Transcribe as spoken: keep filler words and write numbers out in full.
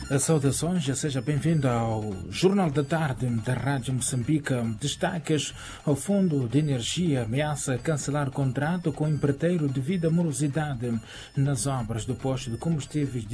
Saudações, seja bem-vindo ao Jornal da Tarde da Rádio Moçambique. Destaques: ao Fundo de Energia ameaça cancelar contrato com o empreiteiro devido à morosidade nas obras do posto de combustíveis